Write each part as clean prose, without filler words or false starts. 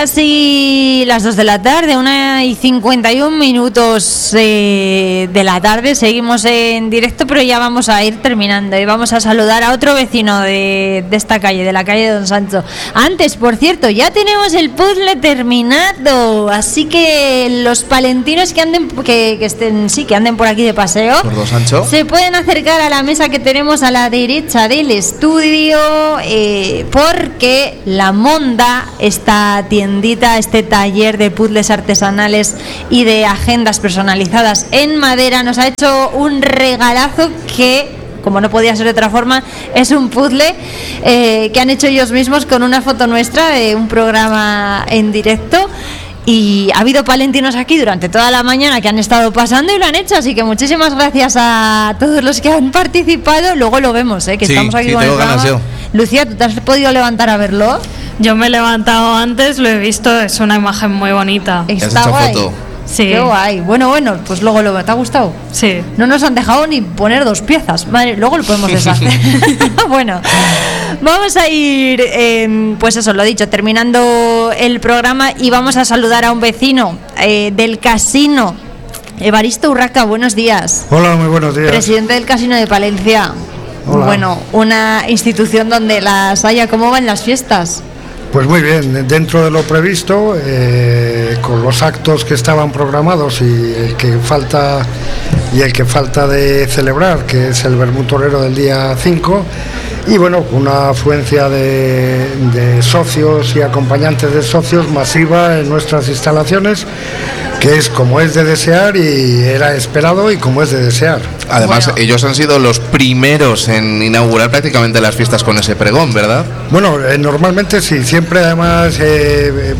casi las 2 de la tarde, 1:51 de la tarde. Seguimos en directo, pero ya vamos a ir terminando y vamos a saludar a otro vecino de esta calle, de la calle de Don Sancho. Antes, por cierto, ya tenemos el puzzle terminado, así que los palentinos que anden que anden por aquí de paseo, por Don Sancho, se pueden acercar a la mesa que tenemos a la derecha del estudio, porque La Monda, esta tiendita, este taller de puzzles artesanales y de agendas personalizadas en madera, nos ha hecho un regalazo que, como no podía ser de otra forma, es un puzzle que han hecho ellos mismos con una foto nuestra de un programa en directo. Y ha habido palentinos aquí durante toda la mañana que han estado pasando y lo han hecho, así que muchísimas gracias a todos los que han participado. Luego lo vemos, que sí, estamos aquí con el programa. Lucía, ¿tú te has podido levantar a verlo? Yo me he levantado antes, lo he visto, es una imagen muy bonita. Está guay. Foto. Sí. Qué guay. Bueno, pues luego lo... ¿Te ha gustado? Sí. No nos han dejado ni poner 2 piezas. Madre, luego lo podemos deshacer. Bueno, vamos a ir, pues eso, lo dicho, terminando el programa y vamos a saludar a un vecino del casino. Evaristo Urraca, buenos días. Hola, muy buenos días. Presidente del Casino de Palencia. Hola. Bueno, una institución donde las haya. ¿Cómo van las fiestas? Pues muy bien, dentro de lo previsto, con los actos que estaban programados y el que falta de celebrar, que es el Vermut Torero del día 5, y bueno, una afluencia de socios y acompañantes de socios masiva en nuestras instalaciones, que es como es de desear y era esperado y como es de desear. Además, bueno, ellos han sido los primeros en inaugurar prácticamente las fiestas con ese pregón, ¿verdad? Bueno, normalmente sí, siempre además de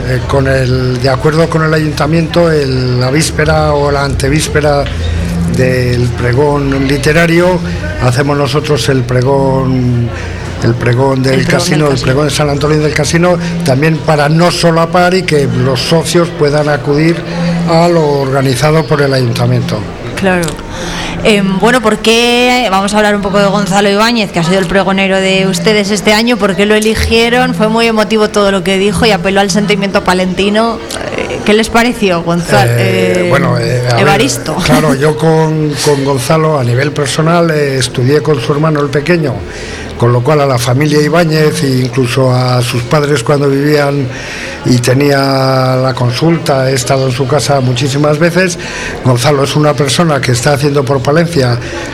acuerdo con el ayuntamiento, la víspera o la antevíspera del pregón literario, hacemos nosotros el pregón del casino, el pregón de San Antolín del Casino, también para no solapar y que los socios puedan acudir a lo organizado por el ayuntamiento. Claro. Bueno, ¿por qué? Vamos a hablar un poco de Gonzalo Ibáñez, que ha sido el pregonero de ustedes este año. ¿Por qué lo eligieron? Fue muy emotivo todo lo que dijo y apeló al sentimiento palentino. ¿Qué les pareció, Gonzalo? Evaristo. Ver, claro, yo con Gonzalo a nivel personal estudié con su hermano el pequeño, con lo cual a la familia Ibáñez e incluso a sus padres cuando vivían y tenía la consulta, he estado en su casa muchísimas veces. Gonzalo es una persona que está haciendo por Palencia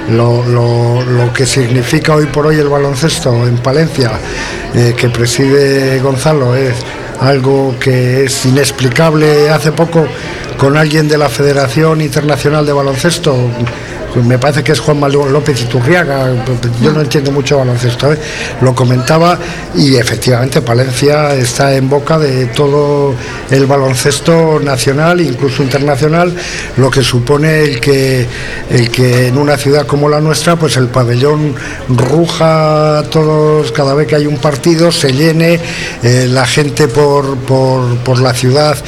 lo que significa hoy por hoy el baloncesto en Palencia, que preside Gonzalo, es algo que es inexplicable. Hace poco con alguien de la Federación Internacional de Baloncesto, me parece que es Juan Manuel López Iturriaga, yo no entiendo mucho baloncesto, lo comentaba, y efectivamente Palencia está en boca de todo el baloncesto nacional, incluso internacional, lo que supone el que en una ciudad como la nuestra, pues el pabellón ruja todos, cada vez que hay un partido, se llene, la gente por la ciudad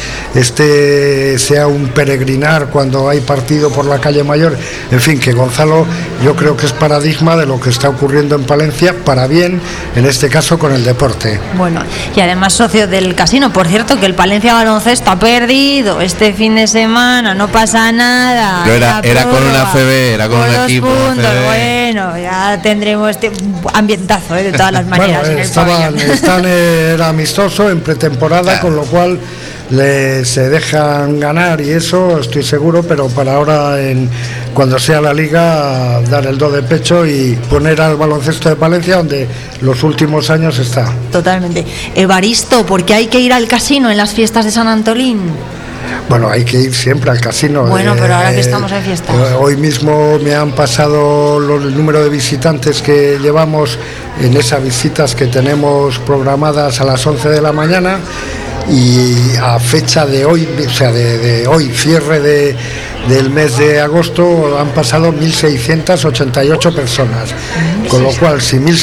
sea un peregrinar cuando hay partido por la calle Mayor, en fin, que Gonzalo yo creo que es paradigma de lo que está ocurriendo en Palencia, para bien, en este caso con el deporte. Bueno, y además socio del casino. Por cierto, que el Palencia Baloncesto ha perdido este fin de semana, no pasa nada. Pero era con una FB, era con un equipo. Bueno, ya tendremos ambientazo de todas las maneras. Bueno, era amistoso en pretemporada, con lo cual se dejan ganar y eso estoy seguro, pero para ahora cuando sea la liga dar el do de pecho y poner al baloncesto de Palencia donde los últimos años está. Totalmente. Evaristo, ¿por qué hay que ir al casino en las fiestas de San Antolín? Bueno, hay que ir siempre al casino. Bueno, pero ahora que estamos en fiestas. Hoy mismo me han pasado el número de visitantes que llevamos en esas visitas que tenemos programadas a las 11 de la mañana. Y a fecha de hoy, o sea, de hoy, cierre del mes de agosto, han pasado 1.688 personas. Con lo cual, si 1.688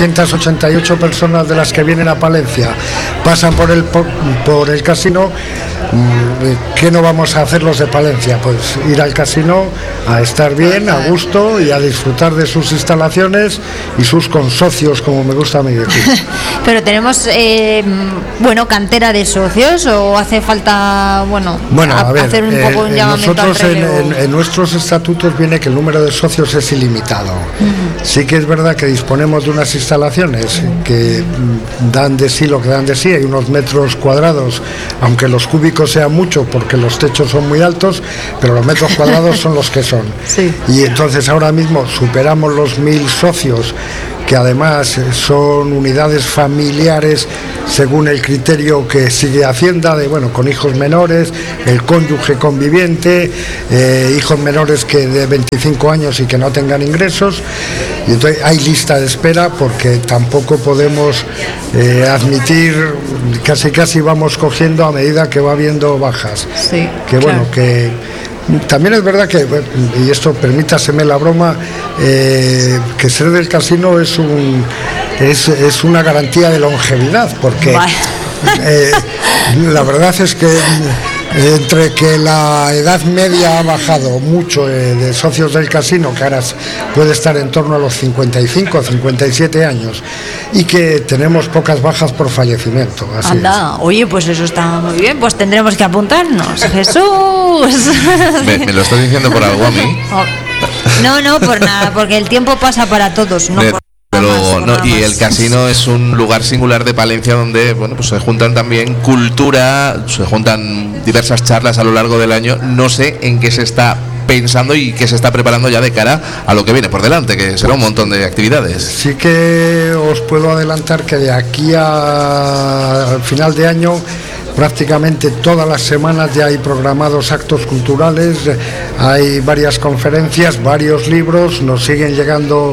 388 personas de las que vienen a Palencia pasan por el casino, ¿qué no vamos a hacer los de Palencia? Pues ir al casino a estar bien, a gusto y a disfrutar de sus instalaciones y sus consocios, como me gusta a mí decir. Pero tenemos, cantera de socios, o hace falta, hacer un poco un llamamiento nosotros al relevo. en nuestros estatutos viene que el número de socios es ilimitado. Sí que es verdad que disponemos de unas instalaciones que dan de sí lo que dan de sí, hay unos metros cuadrados, aunque los cúbicos sean muchos porque los techos son muy altos, pero los metros cuadrados son los que son. Sí. Y entonces ahora mismo superamos los 1000 socios, que además son unidades familiares según el criterio que sigue Hacienda, con hijos menores, el cónyuge conviviente, hijos menores que de 25 años y que no tengan ingresos, y entonces hay lista de espera porque tampoco podemos admitir, casi vamos cogiendo a medida que va habiendo bajas. Sí, que también es verdad que, y esto permítaseme la broma, que ser del casino es una garantía de longevidad, porque la verdad es que entre que la edad media ha bajado mucho de socios del casino, que ahora puede estar en torno a los 55 o 57 años, y que tenemos pocas bajas por fallecimiento. Así Anda, es. Oye, pues eso está muy bien, pues tendremos que apuntarnos. Jesús. ¿Me lo estás diciendo por algo a mí? No, por nada, porque el tiempo pasa para todos, no por Luego, y el casino es un lugar singular de Palencia donde pues se juntan también cultura, se juntan diversas charlas a lo largo del año. No sé en qué se está pensando y qué se está preparando ya de cara a lo que viene por delante, que será un montón de actividades. Sí que os puedo adelantar que de aquí al final de año prácticamente todas las semanas ya hay programados actos culturales, hay varias conferencias, varios libros, nos siguen llegando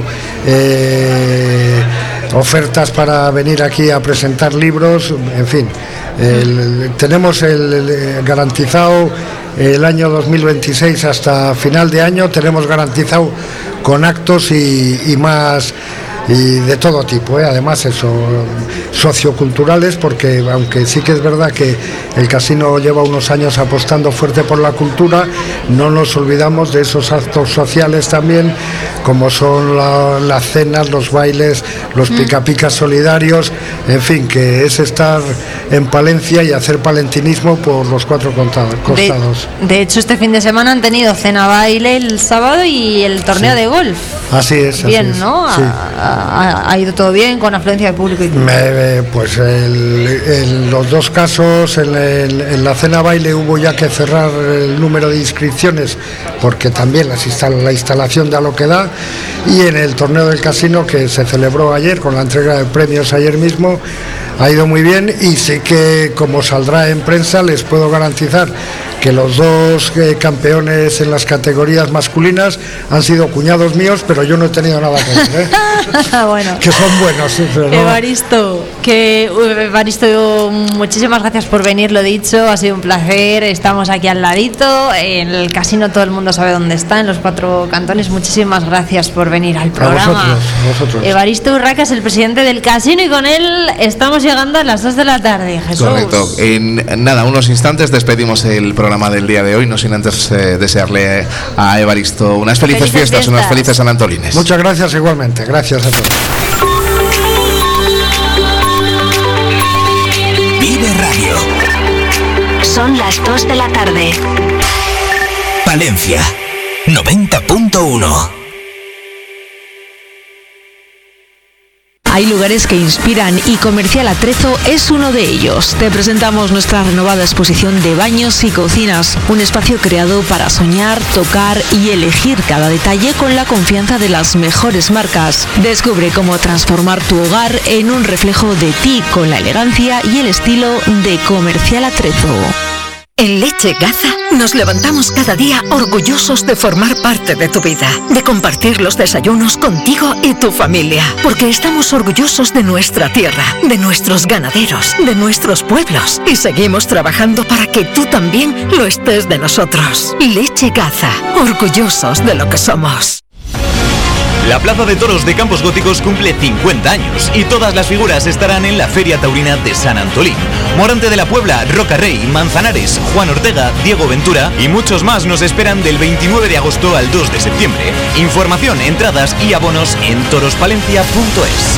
ofertas para venir aquí a presentar libros, en fin, tenemos garantizado el año 2026 hasta final de año, tenemos garantizado con actos y más, y de todo tipo, además socioculturales, porque aunque sí que es verdad que el casino lleva unos años apostando fuerte por la cultura, no nos olvidamos de esos actos sociales también, como son las cenas, los bailes, los pica-picas solidarios, en fin, que es estar en Palencia y hacer palentinismo por los 4 costados. De hecho, este fin de semana han tenido cena baile el sábado y el torneo de golf. Así es. Bien, así es. ¿no? Sí. Ha ido todo bien, con afluencia de público y todo. Pues en los dos casos, en la cena baile hubo ya que cerrar el número de inscripciones porque también la instalación da lo que da, y en el torneo del casino, que se celebró ayer con la entrega de premios ayer mismo, ha ido muy bien, y sí que, como saldrá en prensa, les puedo garantizar que los dos campeones en las categorías masculinas han sido cuñados míos, pero yo no he tenido nada que ver, Bueno, que son buenos, sí, pero no. Evaristo, muchísimas gracias por venir, lo dicho, ha sido un placer, estamos aquí al ladito, en el casino todo el mundo sabe dónde está, en los 4 cantones. Muchísimas gracias por venir al programa. A vosotros. Evaristo Urraca es el presidente del casino, y con él estamos llegando a las 2 de la tarde, Jesús. Correcto. En unos instantes despedimos el programa del día de hoy, no sin antes desearle a Evaristo unas felices fiestas, unas felices San Antolines. Muchas gracias igualmente, gracias a todos. Vive Radio. Son las 2 de la tarde. Palencia 90.1. Hay lugares que inspiran y Comercial Atrezo es uno de ellos. Te presentamos nuestra renovada exposición de baños y cocinas, un espacio creado para soñar, tocar y elegir cada detalle con la confianza de las mejores marcas. Descubre cómo transformar tu hogar en un reflejo de ti con la elegancia y el estilo de Comercial Atrezo. En Leche Gaza nos levantamos cada día orgullosos de formar parte de tu vida, de compartir los desayunos contigo y tu familia, porque estamos orgullosos de nuestra tierra, de nuestros ganaderos, de nuestros pueblos, y seguimos trabajando para que tú también lo estés, de nosotros. Leche Gaza, orgullosos de lo que somos. La Plaza de Toros de Campos Góticos cumple 50 años y todas las figuras estarán en la Feria Taurina de San Antolín. Morante de la Puebla, Roca Rey, Manzanares, Juan Ortega, Diego Ventura y muchos más nos esperan del 29 de agosto al 2 de septiembre. Información, entradas y abonos en torospalencia.es.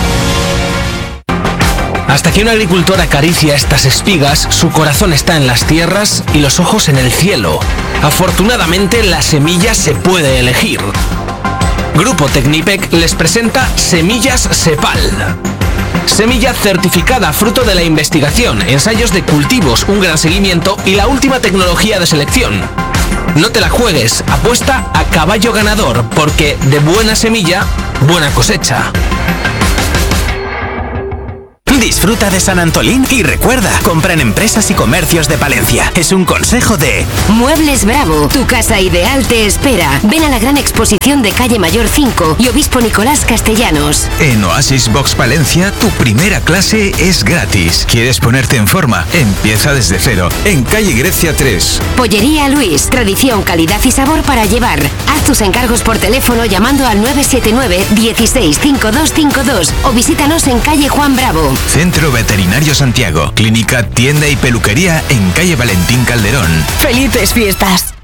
Hasta que un agricultor acaricia estas espigas, su corazón está en las tierras y los ojos en el cielo. Afortunadamente, la semilla se puede elegir. Grupo Tecnipec les presenta Semillas Sepal. Semilla certificada fruto de la investigación, ensayos de cultivos, un gran seguimiento y la última tecnología de selección. No te la juegues, apuesta a caballo ganador, porque de buena semilla, buena cosecha. Disfruta de San Antolín y recuerda, compra en empresas y comercios de Palencia. Es un consejo de Muebles Bravo, tu casa ideal te espera. Ven a la gran exposición de Calle Mayor 5 y Obispo Nicolás Castellanos. En Oasis Box Palencia, tu primera clase es gratis. ¿Quieres ponerte en forma? Empieza desde cero, en Calle Grecia 3. Pollería Luis, tradición, calidad y sabor para llevar. Haz tus encargos por teléfono llamando al 979 16 5252 o visítanos en Calle Juan Bravo. Centro Veterinario Santiago, clínica, tienda y peluquería en Calle Valentín Calderón. ¡Felices fiestas!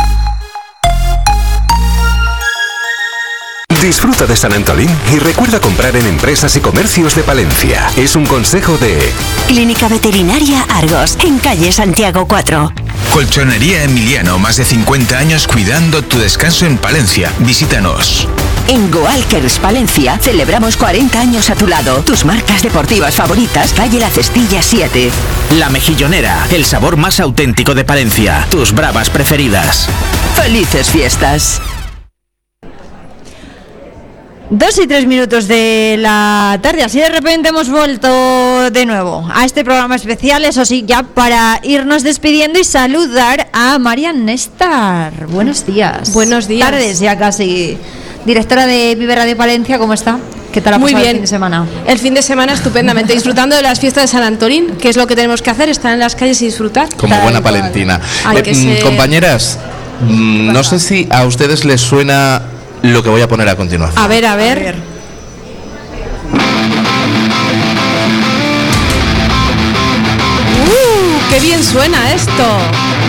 Disfruta de San Antolín y recuerda comprar en empresas y comercios de Palencia. Es un consejo de Clínica Veterinaria Argos, en Calle Santiago 4. Colchonería Emiliano, más de 50 años cuidando tu descanso en Palencia. Visítanos. En Goalkers Palencia celebramos 40 años a tu lado. Tus marcas deportivas favoritas, Calle La Cestilla 7. La Mejillonera, el sabor más auténtico de Palencia. Tus bravas preferidas. ¡Felices fiestas! 2 y 3 minutos de la tarde, así de repente hemos vuelto de nuevo a este programa especial, eso sí, ya para irnos despidiendo y saludar a Marian Nestar. Buenos días. Buenos días. Tardes ya casi. Directora de Vive Radio Palencia, ¿cómo está? ¿Qué tal ha pasado el fin de semana? El fin de semana estupendamente, disfrutando de las fiestas de San Antolín, que es lo que tenemos que hacer, estar en las calles y disfrutar. Como buena palentina. Compañeras, no sé si a ustedes les suena lo que voy a poner a continuación. A ver. ¡Qué bien suena esto!